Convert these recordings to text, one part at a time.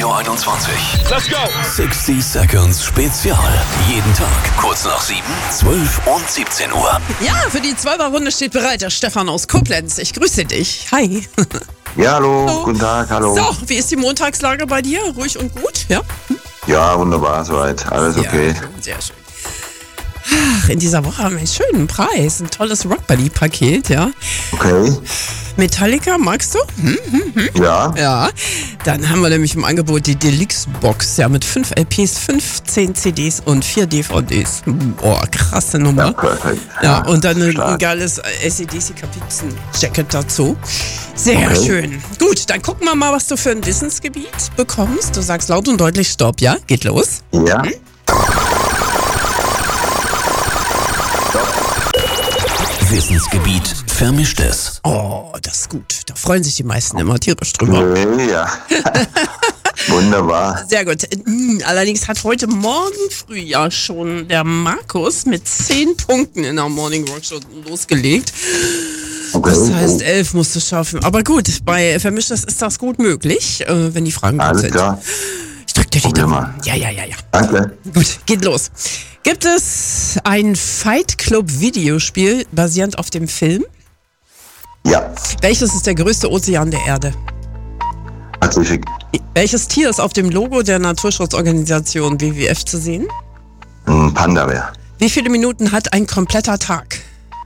Radio 21. Let's go! 60 Seconds Spezial. Jeden Tag kurz nach 7, 12 und 17 Uhr. Ja, für die 12er-Runde steht bereit der Stefan aus Koblenz. Ich grüße dich. Hi. Ja, hallo, guten Tag, hallo. So, wie ist die Montagslage bei dir? Ruhig und gut? Ja? Ja, wunderbar, soweit, alles okay. Ja, sehr schön. Ach, in dieser Woche haben wir einen schönen Preis. Ein tolles Rockbuddy-Paket, ja. Okay, Metallica, magst du? ja, Ja. Dann haben wir nämlich im Angebot die Deluxe-Box, ja, mit 5 LPs, 15 CDs und 4 DVDs. Boah, krasse Nummer. perfekt. Ja, und dann ein stark. geiles AC/DC-Kapizen-Jacket dazu. Sehr Okay. schön. Gut, dann gucken wir mal, was du für ein Wissensgebiet bekommst. Du sagst laut und deutlich Stopp, ja? Geht los. Ja, Wissensgebiet Vermischtes. Oh, das ist gut. Da freuen sich die meisten immer tierisch drüber. ja. Wunderbar. Sehr gut. Allerdings hat heute Morgen früh ja schon der Markus mit 10 Punkten in der Morning Rock Show losgelegt. Okay. Das heißt, 11 musst du schaffen. Aber gut, bei Vermischtes ist das gut möglich, wenn die Fragen gut Alles sind. klar. Ich drück dir die Probier Daumen. mal. Ja. Danke. Gut, geht los. Gibt es ein Fight Club Videospiel basierend auf dem Film? Ja, Welches ist der größte Ozean der Erde? Pazifik. Welches Tier ist auf dem Logo der Naturschutzorganisation WWF zu sehen? Panda-Bär. Wie viele Minuten hat ein kompletter Tag?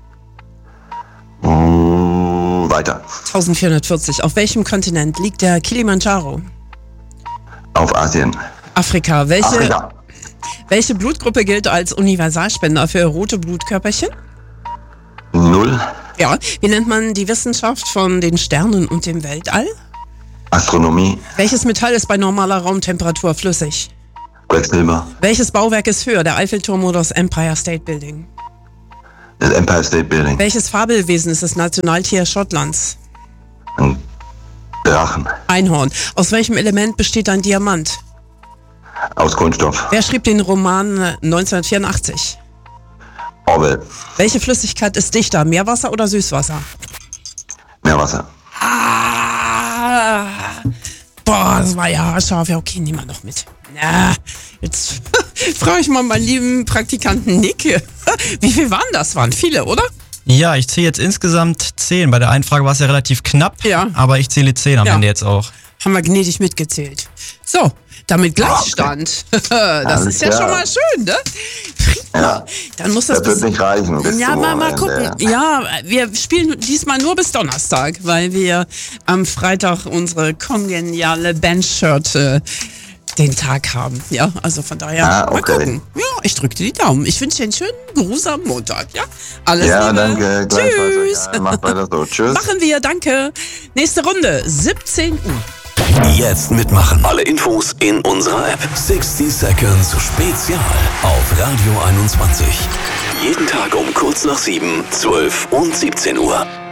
Weiter. 1440. Auf welchem Kontinent liegt der Kilimanjaro? Auf Asien. Afrika. Afrika. Welche Blutgruppe gilt als Universalspender für rote Blutkörperchen? 0. Ja. Wie nennt man die Wissenschaft von den Sternen und dem Weltall? Astronomie. Welches Metall ist bei normaler Raumtemperatur flüssig? Quecksilber. Welches Bauwerk ist höher, der Eiffelturm oder das Empire State Building? Das Empire State Building. Welches Fabelwesen ist das Nationaltier Schottlands? Ein Drachen. Einhorn. Aus welchem Element besteht ein Diamant? Aus Kunststoff. Wer schrieb den Roman 1984? Orwell. Welche Flüssigkeit ist dichter, Meerwasser oder Süßwasser? Meerwasser. Ah, boah, das war ja haarscharf. Ja, okay, nehmen wir noch mit. Na, jetzt frage ich mal meinen lieben Praktikanten Nick. Wie viel waren das? Waren viele, oder? Ja, ich zähle jetzt insgesamt 10. Bei der einen Frage war es ja relativ knapp, Ja. aber ich zähle 10 am Ja. Ende jetzt auch. Haben wir gnädig mitgezählt. So, damit Gleichstand. Das Alles ist ja klar. schon mal schön, ne? Prima. Ja. Dann muss das Das wird nicht reichen. Bis Ja, zum mal gucken. Wochenende. Ja, wir spielen diesmal nur bis Donnerstag, weil wir am Freitag unsere kongeniale Bandshirt den Tag haben. Ja, also von daher mal okay. gucken. Ja, ich drücke dir die Daumen. Ich wünsche dir einen schönen Gruß am Montag. Ja, alles Ja, Liebe. danke. Gleichfalls. Tschüss. Ja, macht weiter so. Tschüss. Machen wir, danke. Nächste Runde, 17 Uhr. Jetzt mitmachen. Alle Infos in unserer App. 60 Seconds Spezial auf Radio 21. Jeden Tag um kurz nach 7, 12 und 17 Uhr.